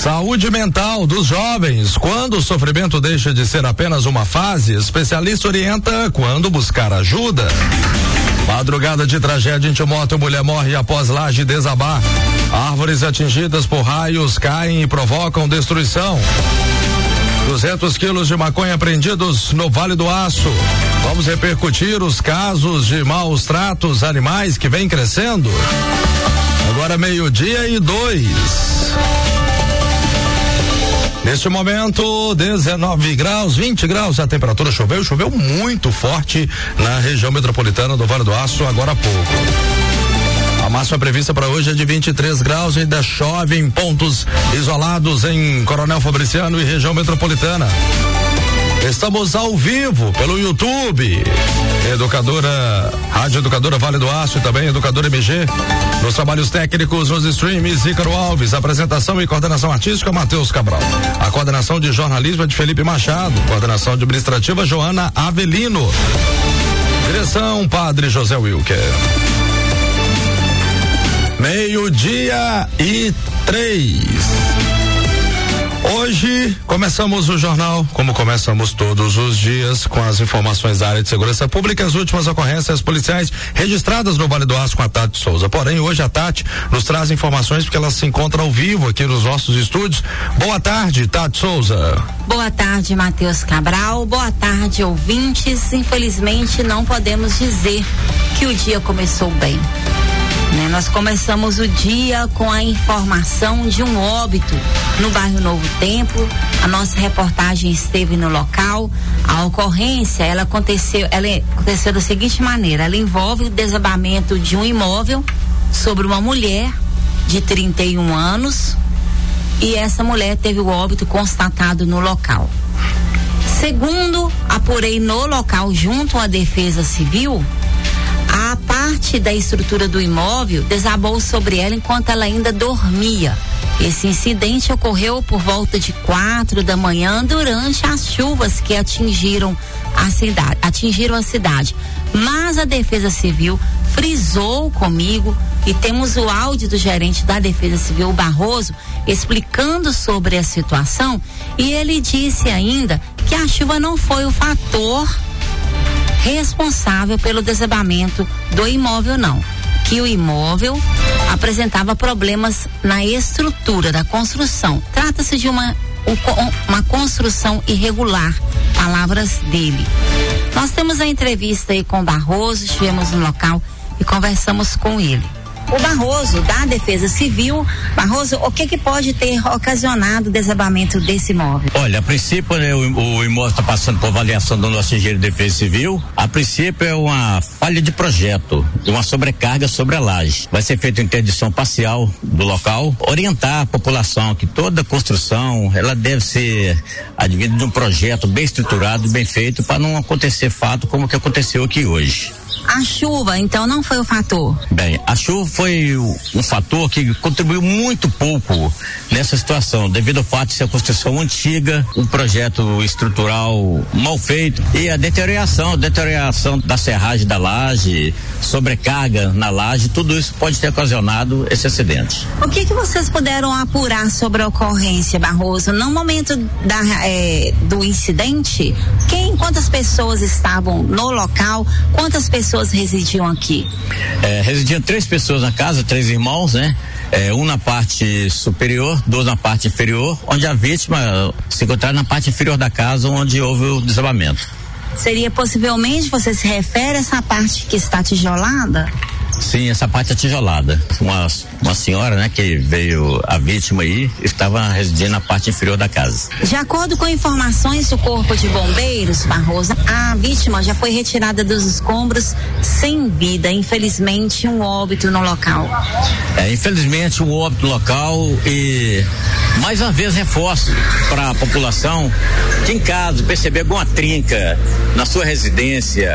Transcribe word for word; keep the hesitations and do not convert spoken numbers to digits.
Saúde mental dos jovens. Quando o sofrimento deixa de ser apenas uma fase, especialista orienta quando buscar ajuda. Madrugada de tragédia em Timóteo, mulher morre após laje desabar. Árvores atingidas por raios caem e provocam destruição. duzentos quilos de maconha apreendidos no Vale do Aço. Vamos repercutir os casos de maus tratos animais que vem crescendo. Agora meio-dia e dois. Neste momento, dezenove graus, vinte graus a temperatura. Choveu, choveu muito forte na região metropolitana do Vale do Aço agora há pouco. A máxima prevista para hoje é de vinte e três graus e ainda chove em pontos isolados em Coronel Fabriciano e região metropolitana. Estamos ao vivo pelo YouTube, Educadora, Rádio Educadora Vale do Aço e também Educadora M G. Nos trabalhos técnicos, nos streams, Ícaro Alves, apresentação e coordenação artística, Matheus Cabral. A coordenação de jornalismo é de Felipe Machado, coordenação administrativa, Joana Avelino. Direção, Padre José Wilker. Meio-dia e três. Hoje começamos o jornal, como começamos todos os dias, com as informações da área de segurança pública, as últimas ocorrências policiais registradas no Vale do Aço com a Tati Souza. Porém, hoje a Tati nos traz informações porque ela se encontra ao vivo aqui nos nossos estúdios. Boa tarde, Tati Souza. Boa tarde, Matheus Cabral. Boa tarde, ouvintes. Infelizmente, não podemos dizer que o dia começou bem. Né? Nós começamos o dia com a informação de um óbito no bairro Novo Tempo. A nossa reportagem esteve no local. A ocorrência, ela aconteceu, ela aconteceu da seguinte maneira: ela envolve o desabamento de um imóvel sobre uma mulher de trinta e um anos, e essa mulher teve o óbito constatado no local. Segundo apurei no local junto à Defesa Civil, a parte da estrutura do imóvel desabou sobre ela enquanto ela ainda dormia. Esse incidente ocorreu por volta de quatro da manhã durante as chuvas que atingiram a cidade, atingiram a cidade. Mas a Defesa Civil frisou comigo, e temos o áudio do gerente da Defesa Civil, Barroso, explicando sobre a situação, e ele disse ainda que a chuva não foi o fator responsável pelo desabamento do imóvel, não. Que o imóvel apresentava problemas na estrutura da construção. Trata-se de uma, uma construção irregular, palavras dele. Nós temos a entrevista aí com o Barroso, estivemos no local e conversamos com ele. O Barroso, da Defesa Civil. Barroso, o que que pode ter ocasionado o desabamento desse imóvel? Olha, a princípio, né, o, o imóvel está passando por avaliação do nosso engenheiro de Defesa Civil. A princípio é uma falha de projeto, uma sobrecarga sobre a laje. Vai ser feita interdição parcial do local, orientar a população que toda construção, ela deve ser advinda de um projeto bem estruturado, bem feito, para não acontecer fato como o que aconteceu aqui hoje. A chuva, então, não foi o fator? Bem, a chuva foi um fator que contribuiu muito pouco nessa situação, devido ao fato de ser a construção antiga, um projeto estrutural mal feito e a deterioração, a deterioração da serragem da laje, sobrecarga na laje, tudo isso pode ter ocasionado esse acidente. O que que vocês puderam apurar sobre a ocorrência, Barroso? No momento da, é, do incidente, quem, quantas pessoas estavam no local, quantas pessoas residiam aqui? É, residiam três pessoas na casa, três irmãos, né? É, um na parte superior, dois na parte inferior, onde a vítima se encontrava na parte inferior da casa, onde houve o desabamento. Seria possivelmente, você se refere a essa parte que está tijolada? Sim, essa parte é tijolada. Uma, uma senhora, né, que veio, a vítima aí, estava residindo na parte inferior da casa. De acordo com informações do Corpo de Bombeiros, Barroso, a vítima já foi retirada dos escombros sem vida. Infelizmente, um óbito no local. É, infelizmente, um óbito no local e, mais uma vez, reforço para a população que, em caso perceber alguma trinca na sua residência,